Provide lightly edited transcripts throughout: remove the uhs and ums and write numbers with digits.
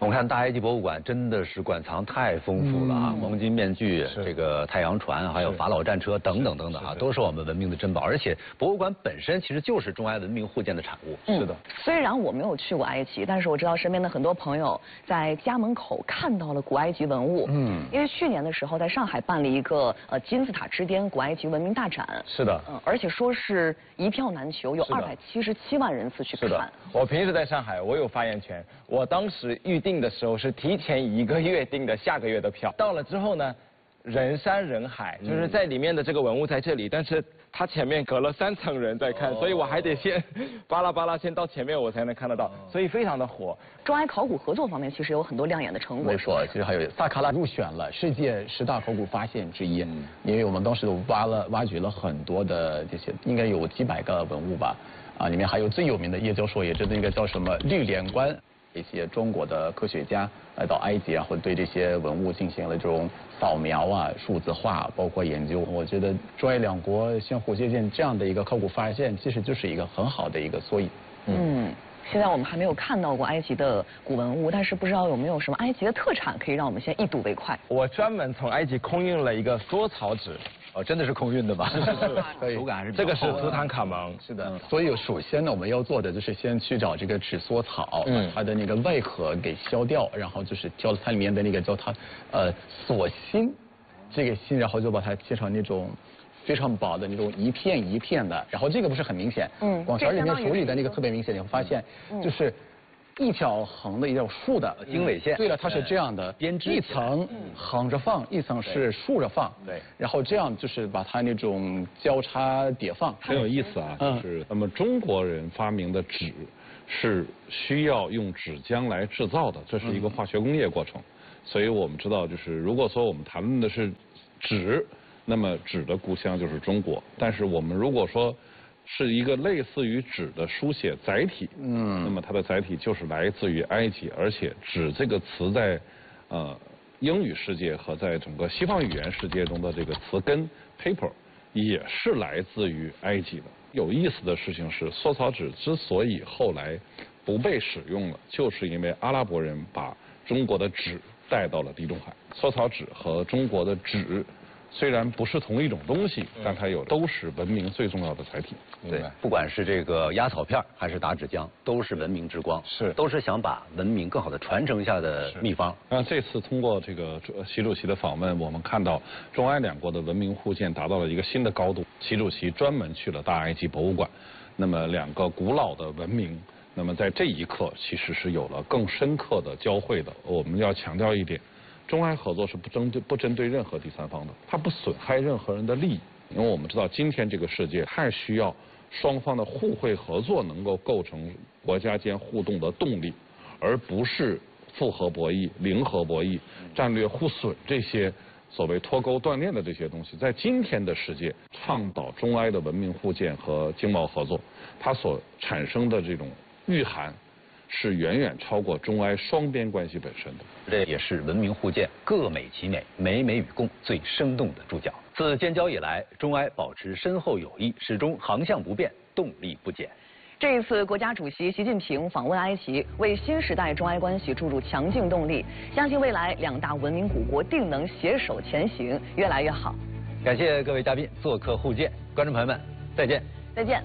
我看大埃及博物馆真的是馆藏太丰富了啊，黄金面具、这个太阳船，还有法老战车等等等等啊，都是我们文明的珍宝。而且博物馆本身其实就是中埃文明互鉴的产物。 是的。虽然我没有去过埃及，但是我知道身边的很多朋友在家门口看到了古埃及文物。因为去年的时候在上海办了一个金字塔之巅古埃及文明大展。 是的。 而且说是一票难求，有277万人次去看。 是的。我平时在上海，我有发言权。我当时预定的时候是提前1个月订的下个月的票，到了之后呢，人山人海，就是在里面的这个文物在这里，但是它前面隔了3层人在看，所以我还得先巴拉巴拉先到前面我才能看得到，所以非常的火。 中埃考古合作方面其实有很多亮眼的成果。 没错，其实还有萨卡拉入选了世界10大考古发现之一，因为我们当时挖掘了很多的这些，应该有几百个文物吧，啊，里面还有最有名的叶教授也知道那个叫什么绿莲冠。一些中国的科学家来到埃及，然后对这些文物进行了这种扫描啊、数字化，包括研究。我觉得中埃两国相互借鉴这样的一个考古发现，其实就是一个很好的一个缩影。 现在我们还没有看到过埃及的古文物，但是不知道有没有什么埃及的特产可以让我们先一睹为快。 我专门从埃及空运了一个缩草纸。 哦，真的是空运的吧？ 是， 手感还是这个是图坦卡蒙， 是的。所以首先呢，我们要做的就是先去找这个纸缩草，把它的那个外壳给削掉，然后就是挑它里面的那个叫它锁芯，这个芯，然后就把它切成那种非常薄的那种一片一片的，然后这个不是很明显，广勺里面手里的那个特别明显，你会发现就是。一条横的，一条竖的经纬线。 对了，它是这样的， 编织一层横着放，一层是竖着放。 对， 然后这样就是把它那种交叉叠放， 很有意思啊。就是那么中国人发明的纸是需要用纸浆来制造的，这是一个化学工业过程。所以我们知道，就是如果说我们谈论的是纸，那么纸的故乡就是中国。但是我们如果说是一个类似于纸的书写载体，那么它的载体就是来自于埃及，而且纸这个词在英语世界和在整个西方语言世界中的这个词根 paper 也是来自于埃及的。有意思的事情是，缩草纸之所以后来不被使用了，就是因为阿拉伯人把中国的纸带到了地中海。缩草纸和中国的纸虽然不是同一种东西，但它都是文明最重要的载体。 对，不管是这个压草片还是打纸浆，都是文明之光，都是想把文明更好的传承下的秘方。 那这次通过这个习主席的访问，我们看到中埃两国的文明互鉴达到了一个新的高度。习主席专门去了大埃及博物馆，那么两个古老的文明，那么在这一刻其实是有了更深刻的交汇的。我们要强调一点。中埃合作是不针对任何第三方的，它不损害任何人的利益。因为我们知道今天这个世界太需要双方的互惠合作能够构成国家间互动的动力，而不是复合博弈、零和博弈、战略互损这些所谓脱钩断链的这些东西。在今天的世界，倡导中埃的文明互鉴和经贸合作，它所产生的这种蕴含是远远超过中埃双边关系本身的。 这也是文明互鉴各美其美，美美与共最生动的注脚。自建交以来，中埃保持深厚友谊，始终航向不变，动力不减。 这一次，国家主席习近平访问埃及，为新时代中埃关系注入强劲动力。相信未来两大文明古国定能携手前行，越来越好。 感谢各位嘉宾做客互鉴，观众朋友们，再见。 再见。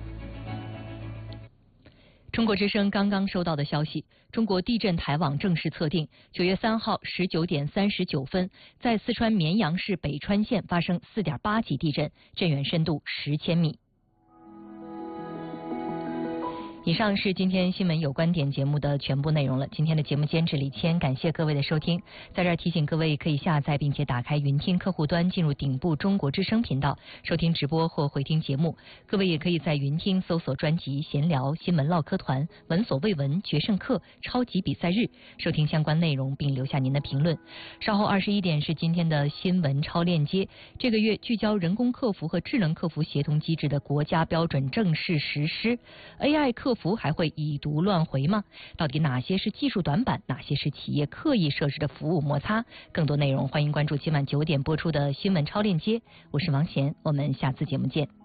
中国之声刚刚收到的消息，中国地震台网正式测定，9月3号19点39分，在四川绵阳市北川县发生4.8级地震，震源深度10千米。以上是今天新闻有观点节目的全部内容了。今天的节目监制李谦，感谢各位的收听。在这儿提醒各位，可以下载并且打开云听客户端，进入顶部中国之声频道，收听直播或回听节目。各位也可以在云听搜索专辑闲聊、新闻唠嗑团、闻所未闻、决胜课、超级比赛日，收听相关内容并留下您的评论。稍后21点是今天的新闻超链接。这个月聚焦人工客服和智能客服协同机制的国家标准正式实施。AI 客服还会已读乱回吗？到底哪些是技术短板，哪些是企业刻意设置的服务摩擦？更多内容欢迎关注今晚9点播出的新闻超链接。我是王贤，我们下次节目见。